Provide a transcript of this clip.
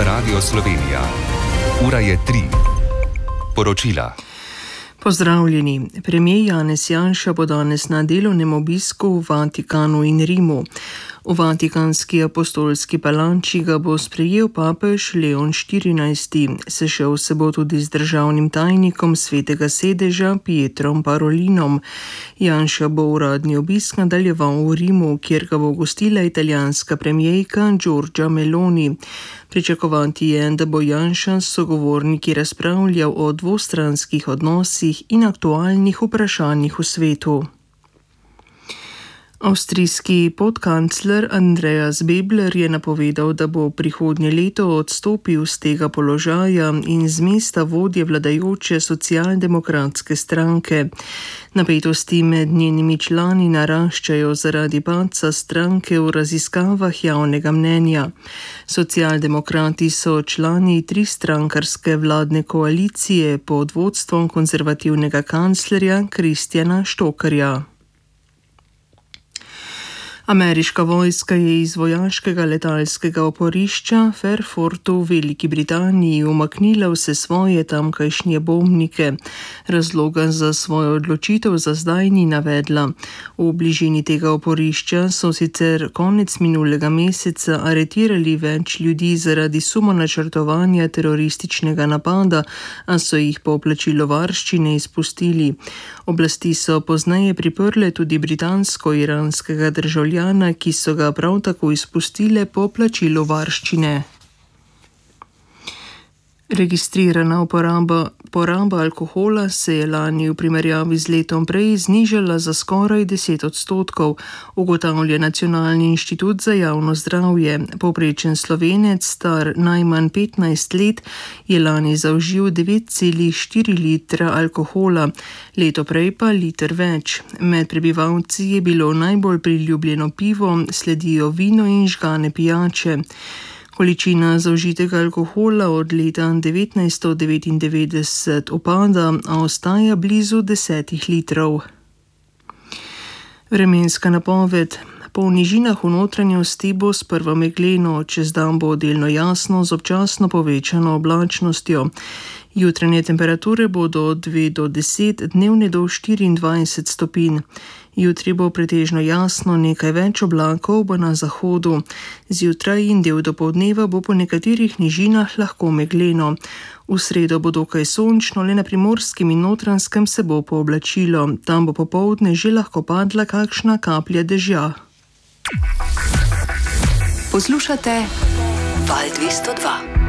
Radio Slovenija. Ura je 3. Poročila. Pozdravljeni. Premier Janez Janša bo danes na delovnem obisku v Vatikanu in Rimu. V Vatikanski apostolski palanči ga bo sprejel papež Leon XIV. Sešel se bo tudi z državnim tajnikom Svetega sedeža Pietrom Parolinom. Janša bo uradni obisk nadaljeval v Rimu, kjer ga bo gostila italijanska premierka Giorgia Meloni. Pričakovati je, da bo Janša s sogovorniki razpravljal o dvostranskih odnosih in aktualnih vprašanjih v svetu. Avstrijski podkancler Andreas Babler je napovedal, da bo prihodnje leto odstopil z tega položaja in z mesta vodje vladajoče socialdemokratske stranke. Napetosti med njenimi člani naraščajo zaradi padca stranke v raziskavah javnega mnenja. Socialdemokrati so člani tristrankarske vladne koalicije pod vodstvom konzervativnega kanclerja Christiana Stockerja. Ameriška vojska je iz vojaškega letalskega oporišča Fairfortu v Veliki Britaniji umaknila vse svoje tamkajšnje bombnike. Razloga za svojo odločitev za zdaj ni navedla. V bližini tega oporišča so sicer konec minulega meseca aretirali več ljudi zaradi suma načrtovanja terorističnega napada, a so jih po plačilu varščine izpustili. Oblasti so pozneje priprle tudi britansko-iranskega državljana, ki so ga prav tako izpustile po plačilu varščine. Registrirana poraba alkohola se je lani v primerjavi z letom prej znižala za skoraj 10%, ugotavlja Nacionalni inštitut za javno zdravje. Povprečen Slovenec, star najmanj 15 let, je lani zaužil 9,4 litra alkohola, leto prej pa liter več. Med prebivalci je bilo najbolj priljubljeno pivo, sledijo vino in žgane pijače. Količina zaužitega alkohola od leta 1999 upada, a ostaja blizu 10 litrov. Vremenska napoved. Po nižinah v notranjosti bo sprva megleno, čez dan bo delno jasno z občasno povečano oblačnostjo. Jutranje temperature bodo od 2 do 10, dnevne do 24 stopinj. Jutri bo pretežno jasno, nekaj več oblakov bo na zahodu. Zjutraj in del dopoldneva bo po nekaterih nižinah lahko megleno. V sredo bo dokaj sončno, le na Primorskem in Notranjskem se bo pooblačilo. Tam bo popoldne že lahko padla kakšna kaplja dežja. Poslušate Val 202.